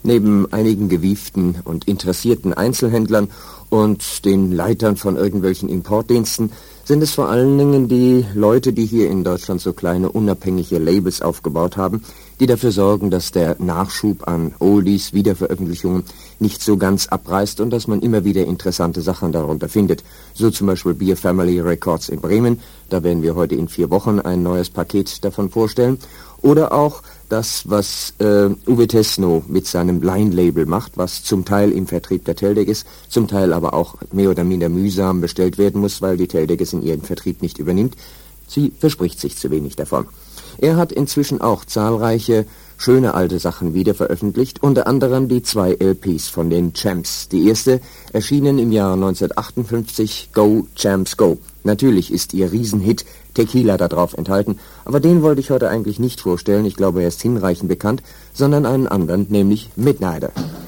Neben einigen gewieften und interessierten Einzelhändlern und den Leitern von irgendwelchen Importdiensten sind es vor allen Dingen die Leute, die hier in Deutschland so kleine unabhängige Labels aufgebaut haben, die dafür sorgen, dass der Nachschub an Oldies, Wiederveröffentlichungen nicht so ganz abreißt und dass man immer wieder interessante Sachen darunter findet. So zum Beispiel Beer Family Records in Bremen, da werden wir heute in 4 Wochen ein neues Paket davon vorstellen. Oder auch das, was Uwe Tesno mit seinem Line-Label macht, was zum Teil im Vertrieb der Teldec ist, zum Teil aber auch mehr oder minder mühsam bestellt werden muss, weil die Teldec es in ihren Vertrieb nicht übernimmt. Sie verspricht sich zu wenig davon. Er hat inzwischen auch zahlreiche schöne alte Sachen wieder veröffentlicht, unter anderem die 2 LPs von den Champs. Die erste erschienen im Jahr 1958, Go Champs Go. Natürlich ist ihr Riesenhit Tequila da drauf enthalten, aber den wollte ich heute eigentlich nicht vorstellen, ich glaube, er ist hinreichend bekannt, sondern einen anderen, nämlich Midnighter.